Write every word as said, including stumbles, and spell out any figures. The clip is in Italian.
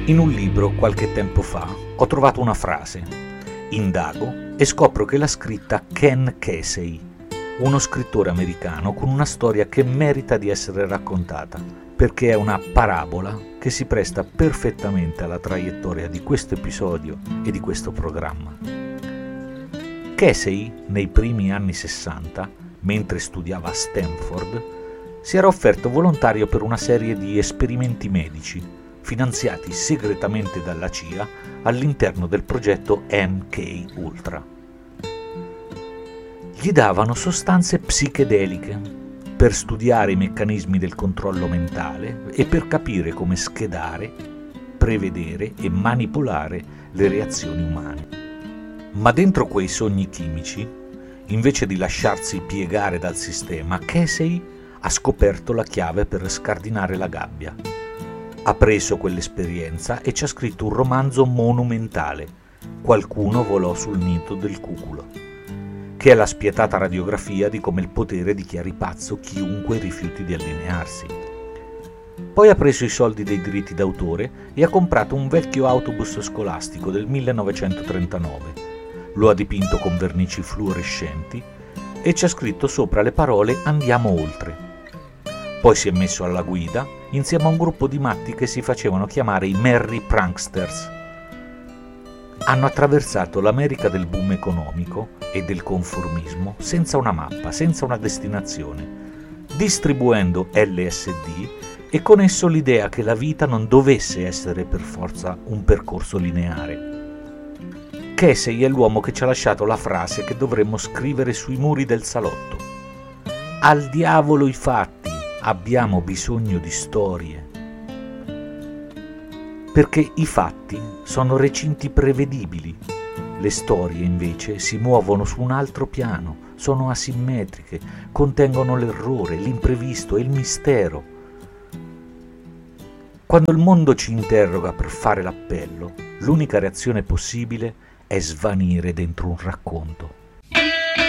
In un libro, qualche tempo fa, ho trovato una frase. Indago e scopro che l'ha scritta Ken Kesey, uno scrittore americano con una storia che merita di essere raccontata, perché è una parabola che si presta perfettamente alla traiettoria di questo episodio e di questo programma. Kesey, nei primi anni sessanta, mentre studiava a Stanford, si era offerto volontario per una serie di esperimenti medici finanziati segretamente dalla C I A all'interno del progetto M K Ultra. Gli davano sostanze psichedeliche per studiare i meccanismi del controllo mentale e per capire come schedare, prevedere e manipolare le reazioni umane. Ma dentro quei sogni chimici, invece di lasciarsi piegare dal sistema, Kesey ha scoperto la chiave per scardinare la gabbia. Ha preso quell'esperienza e ci ha scritto un romanzo monumentale, Qualcuno volò sul nido del cuculo, che è la spietata radiografia di come il potere dichiari pazzo chiunque rifiuti di allinearsi. Poi ha preso i soldi dei diritti d'autore e ha comprato un vecchio autobus scolastico del millenovecentotrentanove, lo ha dipinto con vernici fluorescenti e ci ha scritto sopra le parole "Andiamo oltre". Poi si è messo alla guida insieme a un gruppo di matti che si facevano chiamare i Merry Pranksters. Hanno attraversato l'America del boom economico e del conformismo senza una mappa, senza una destinazione, distribuendo L S D e con esso l'idea che la vita non dovesse essere per forza un percorso lineare. Kesey è l'uomo che ci ha lasciato la frase che dovremmo scrivere sui muri del salotto. Al diavolo i fatti, abbiamo bisogno di storie. Perché i fatti sono recinti prevedibili, le storie invece si muovono su un altro piano, sono asimmetriche, contengono l'errore, l'imprevisto e il mistero. Quando il mondo ci interroga per fare l'appello, l'unica reazione possibile è svanire dentro un racconto.